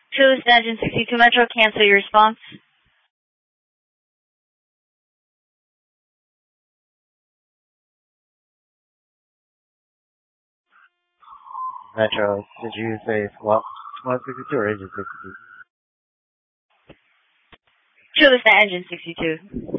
Two is Engine 62 Metro, cancel your response. Metro, did you say swap 162 or Engine 62? Two is Engine 62.